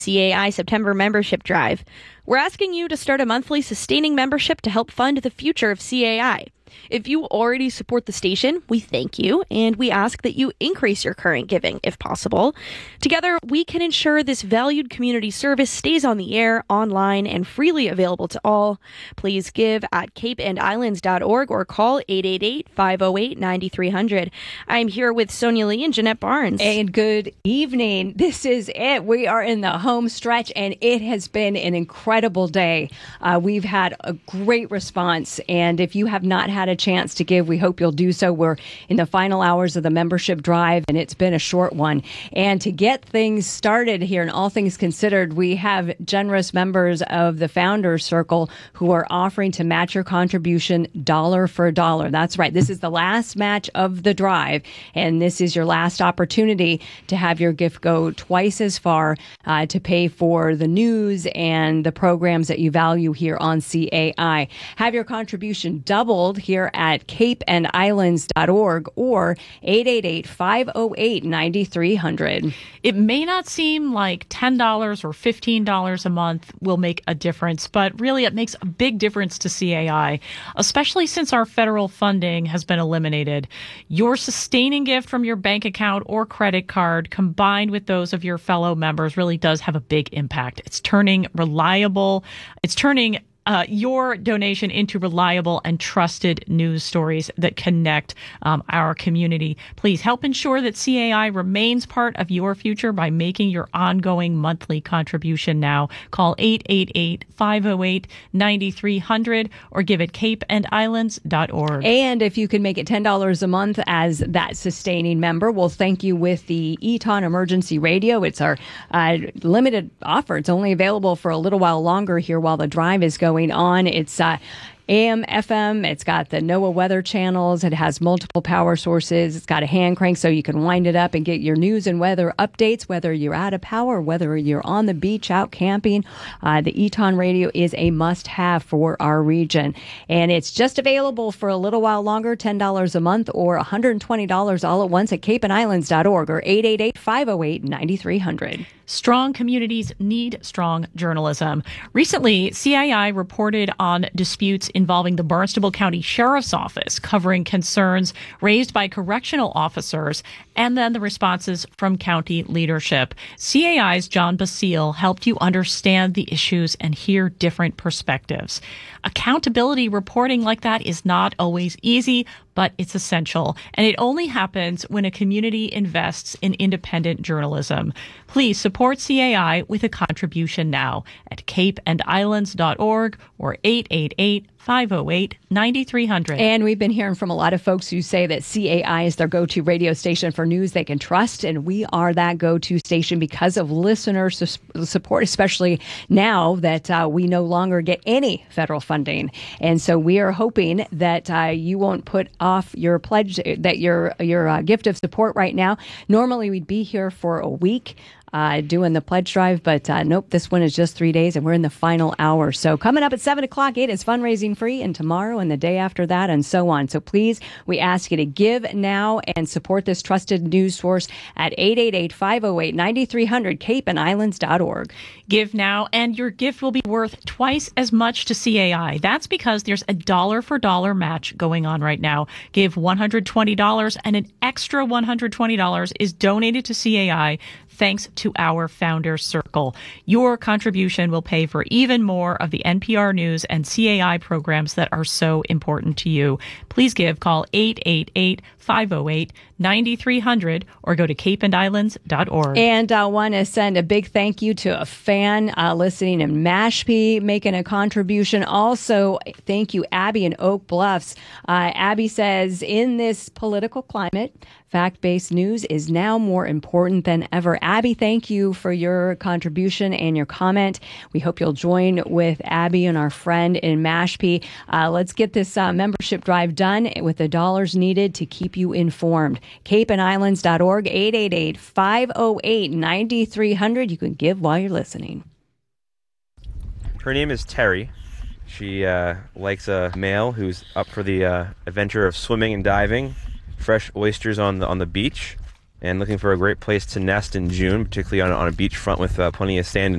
CAI September membership drive. We're asking you to start a monthly sustaining membership to help fund the future of CAI. If you already support the station, we thank you, and we ask that you increase your current giving if possible. Together, we can ensure this valued community service stays on the air, online, and freely available to all. Please give at capeandislands.org or call 888-508-9300. I'm here with Sonia Lee and Jeanette Barnes. And good evening. This is it. We are in the home stretch, and it has been an incredible day. We've had a great response, and if you have not had a chance to give, we hope you'll do so. We're in the final hours of the membership drive, and it's been a short one. And to get things started here, and all things considered, we have generous members of the Founders Circle who are offering to match your contribution dollar for dollar. That's right. This is the last match of the drive, and this is your last opportunity to have your gift go twice as far to pay for the news and the programs that you value here on CAI. Have your contribution doubled here at capeandislands.org or 888-508-9300. It may not seem like $10 or $15 a month will make a difference, but really it makes a big difference to CAI, especially since our federal funding has been eliminated. Your sustaining gift from your bank account or credit card combined with those of your fellow members really does have a big impact. It's turning your donation into reliable and trusted news stories that connect our community. Please help ensure that CAI remains part of your future by making your ongoing monthly contribution now. Call 888-508-9300 or give at capeandislands.org. And if you can make it $10 a month as that sustaining member, we'll thank you with the Eton Emergency Radio. It's our limited offer. It's only available for a little while longer here while the drive is going on. It's AM, FM. It's got the NOAA weather channels. It has multiple power sources. It's got a hand crank so you can wind it up and get your news and weather updates, whether you're out of power, whether you're on the beach, out camping. The Eton Radio is a must-have for our region. And it's just available for a little while longer, $10 a month or $120 all at once at capeandislands.org or 888-508-9300. Strong communities need strong journalism. Recently, CAI reported on disputes involving the Barnstable County Sheriff's Office, covering concerns raised by correctional officers and then the responses from county leadership. CAI's John Basile helped you understand the issues and hear different perspectives. Accountability reporting like that is not always easy, but it's essential. And it only happens when a community invests in independent journalism. Please support CAI with a contribution now at capeandislands.org or 888-508-9300. And we've been hearing from a lot of folks who say that CAI is their go-to radio station for news they can trust. And we are that go-to station because of listener support, especially now that we no longer get any federal funding. And so we are hoping that you won't put off your pledge, that your gift of support right now. Normally we'd be here for a week doing the pledge drive, but nope, this one is just 3 days and we're in the final hour. So coming up at 7 o'clock, it is fundraising free, and tomorrow and the day after that and so on. So please, we ask you to give now and support this trusted news source at 888-508-9300, capeandislands.org. Give now and your gift will be worth twice as much to CAI. That's because there's a dollar for dollar match going on right now. Give $120 and an extra $120 is donated to CAI thanks to our Founders Circle. Your contribution will pay for even more of the NPR News and CAI programs that are so important to you. Please give. Call 888-508-9300 or go to capeandislands.org. And I want to send a big thank you to a fan listening in Mashpee, making a contribution. Also, thank you, Abby in Oak Bluffs. Abby says, in this political climate, fact-based news is now more important than ever. Abby, thank you for your contribution and your comment. We hope you'll join with Abby and our friend in Mashpee. Let's get this membership drive done with the dollars needed to keep you informed. capeandislands.org, 888-508-9300. You can give while you're listening. Her name is Terry. She likes a male who's up for the adventure of swimming and diving, fresh oysters on the beach, and looking for a great place to nest in June, particularly on a beachfront with plenty of sand